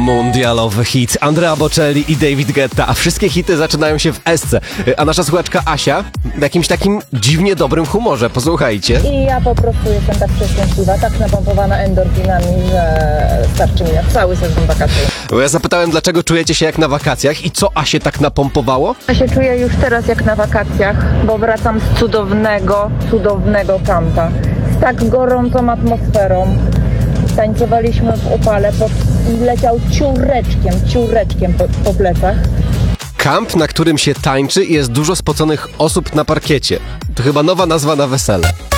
Mundialowy hit. Andrea Bocelli i David Guetta, a wszystkie hity zaczynają się w S-ce. A nasza słuchaczka Asia w jakimś takim dziwnie dobrym humorze. Posłuchajcie. I ja po prostu jestem tak przeszczęśliwa, tak napompowana endorfinami, że starczy mi na cały sezon wakacyjny. Bo ja zapytałem, dlaczego czujecie się jak na wakacjach i co Asię tak napompowało? Ja się czuję już teraz jak na wakacjach, bo wracam z cudownego kampa. Z tak gorącą atmosferą. Tańcowaliśmy w upale i leciał ciureczkiem po plecach. Kamp, na którym się tańczy i jest dużo spoconych osób na parkiecie. To chyba nowa nazwa na wesele.